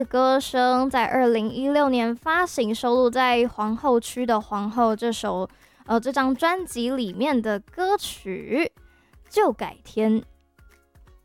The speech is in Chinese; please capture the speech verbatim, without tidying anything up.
歌声在二零一六年发行，收录在《皇后区的皇后》这首呃这张专辑里面的歌曲。就改天，